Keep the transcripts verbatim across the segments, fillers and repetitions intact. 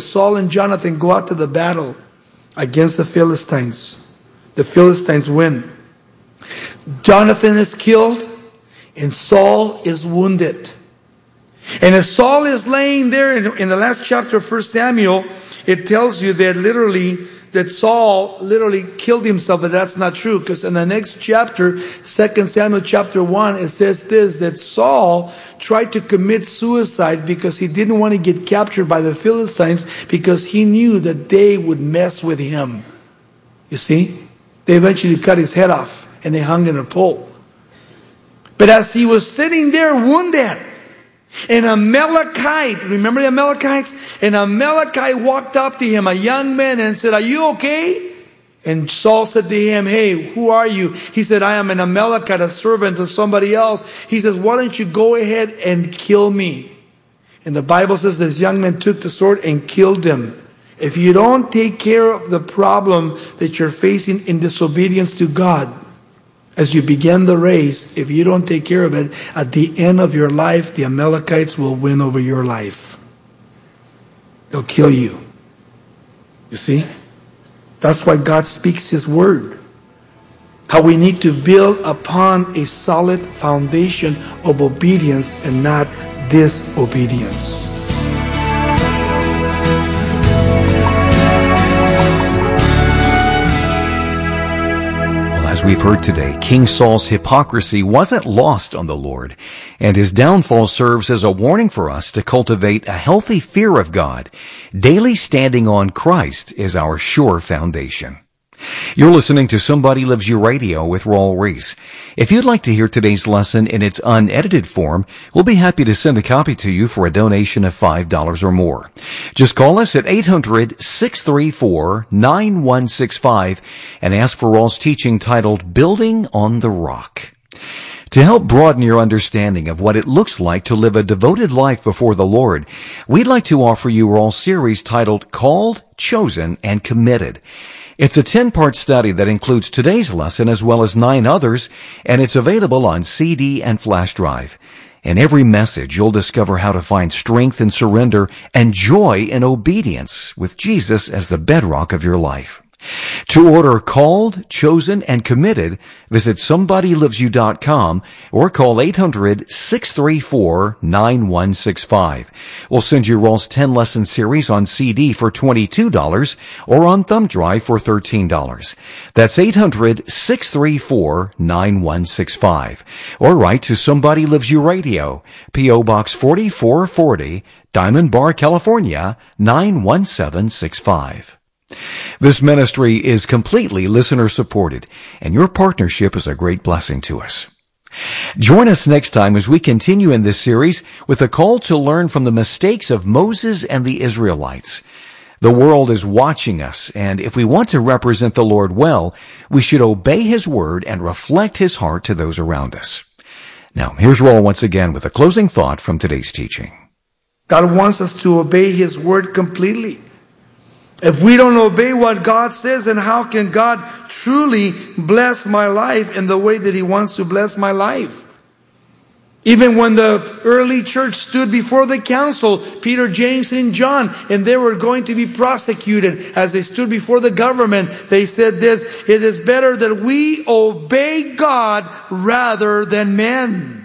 Saul and Jonathan go out to the battle against the Philistines. The Philistines win. Jonathan is killed and Saul is wounded. And as Saul is laying there in, in the last chapter of First Samuel, it tells you that literally that Saul literally killed himself, but that's not true, because in the next chapter, Second Samuel chapter one, it says this, that Saul tried to commit suicide because he didn't want to get captured by the Philistines, because he knew that they would mess with him. You see? They eventually cut his head off and they hung in a pole. But as he was sitting there wounded, and a Amalekite, remember the Amalekites? An Amalekite walked up to him, a young man, and said, "Are you okay?" And Saul said to him, "Hey, who are you?" He said, "I am an Amalekite, a servant of somebody else." He says, "Why don't you go ahead and kill me?" And the Bible says this young man took the sword and killed him. If you don't take care of the problem that you're facing in disobedience to God, as you begin the race, if you don't take care of it, at the end of your life, the Amalekites will win over your life. They'll kill you. You see? That's why God speaks His word. How we need to build upon a solid foundation of obedience and not disobedience. As we've heard today, King Saul's hypocrisy wasn't lost on the Lord, and his downfall serves as a warning for us to cultivate a healthy fear of God. Daily standing on Christ is our sure foundation. You're listening to Somebody Loves You Radio with Raul Ries. If you'd like to hear today's lesson in its unedited form, we'll be happy to send a copy to you for a donation of five dollars or more. Just call us at eight hundred, six three four, nine one six five and ask for Raul's teaching titled Building on the Rock. To help broaden your understanding of what it looks like to live a devoted life before the Lord, we'd like to offer you Raul's series titled Called, Chosen, and Committed. It's a ten-part study that includes today's lesson as well as nine others, and it's available on C D and flash drive. In every message, you'll discover how to find strength in surrender and joy in obedience with Jesus as the bedrock of your life. To order Called, Chosen, and Committed, visit somebody loves you dot com or call eight hundred, six three four, nine one six five. We'll send you Raul's ten-lesson series on C D for twenty-two dollars or on thumb drive for thirteen dollars. That's eight hundred, six three four, nine one six five. Or write to Somebody Loves You Radio, P O Box forty-four forty, Diamond Bar, California, nine one seven six five. This ministry is completely listener-supported, and your partnership is a great blessing to us. Join us next time as we continue in this series with a call to learn from the mistakes of Moses and the Israelites. The world is watching us, and if we want to represent the Lord well, we should obey His word and reflect His heart to those around us. Now, here's Raul once again with a closing thought from today's teaching. God wants us to obey His word completely. If we don't obey what God says, then how can God truly bless my life in the way that He wants to bless my life? Even when the early church stood before the council, Peter, James, and John, and they were going to be prosecuted as they stood before the government, they said this, "It is better that we obey God rather than men."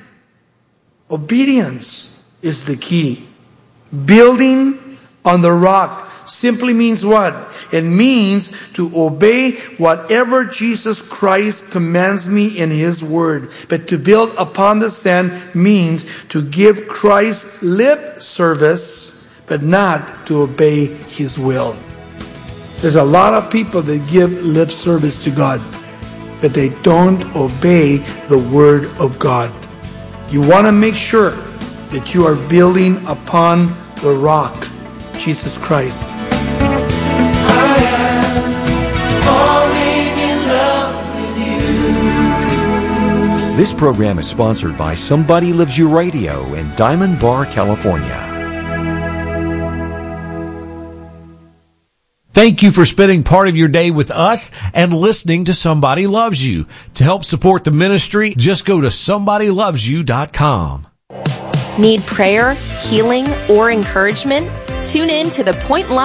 Obedience is the key. Building on the rock simply means what? It means to obey whatever Jesus Christ commands me in His word. But to build upon the sand means to give Christ lip service, but not to obey His will. There's a lot of people that give lip service to God, but they don't obey the word of God. You want to make sure that you are building upon the rock, Jesus Christ. I am falling in love with you. This program is sponsored by Somebody Loves You Radio in Diamond Bar, California. Thank you for spending part of your day with us and listening to Somebody Loves You. To help support the ministry, just go to somebody loves you dot com. Need prayer, healing, or encouragement? Tune in to the Point Live